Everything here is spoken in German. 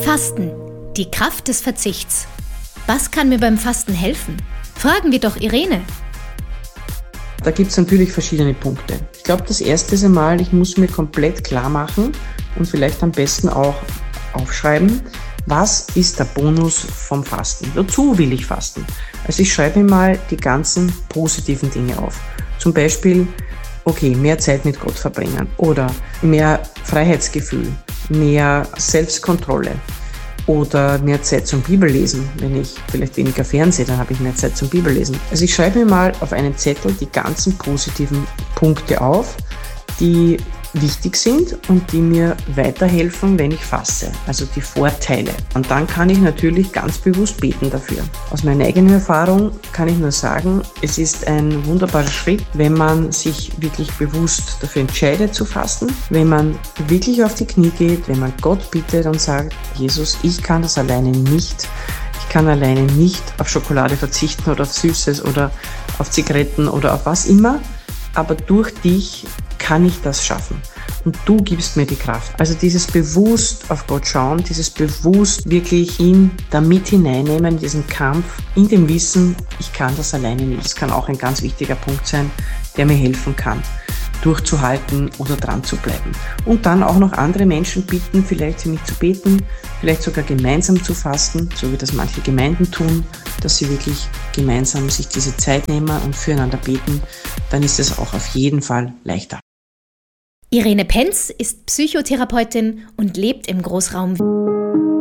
Fasten, die Kraft des Verzichts. Was kann mir beim Fasten helfen? Fragen wir doch Irene. Da gibt es natürlich verschiedene Punkte. Ich glaube, das erste ist einmal, ich muss mir komplett klar machen und vielleicht am besten auch aufschreiben, was ist der Bonus vom Fasten? Wozu will ich fasten? Also ich schreibe mir mal die ganzen positiven Dinge auf. Zum Beispiel, okay, mehr Zeit mit Gott verbringen oder mehr Freiheitsgefühl, mehr Selbstkontrolle oder mehr Zeit zum Bibellesen. Wenn ich vielleicht weniger fernsehe, dann habe ich mehr Zeit zum Bibellesen. Also ich schreibe mir mal auf einen Zettel die ganzen positiven Punkte auf, die wichtig sind und die mir weiterhelfen, wenn ich faste, also die Vorteile. Und dann kann ich natürlich ganz bewusst beten dafür. Aus meiner eigenen Erfahrung kann ich nur sagen, es ist ein wunderbarer Schritt, wenn man sich wirklich bewusst dafür entscheidet zu fasten, wenn man wirklich auf die Knie geht, wenn man Gott bittet und sagt, Jesus, ich kann das alleine nicht. Ich kann alleine nicht auf Schokolade verzichten oder auf Süßes oder auf Zigaretten oder auf was immer, aber durch dich kann ich das schaffen. Und du gibst mir die Kraft. Also dieses bewusst auf Gott schauen, dieses bewusst wirklich ihn da mit hineinnehmen, in diesen Kampf, in dem Wissen, ich kann das alleine nicht. Das kann auch ein ganz wichtiger Punkt sein, der mir helfen kann, durchzuhalten oder dran zu bleiben. Und dann auch noch andere Menschen bitten, vielleicht für mich zu beten, vielleicht sogar gemeinsam zu fasten, so wie das manche Gemeinden tun, dass sie wirklich gemeinsam sich diese Zeit nehmen und füreinander beten, dann ist es auch auf jeden Fall leichter. Irene Penz ist Psychotherapeutin und lebt im Großraum Wien.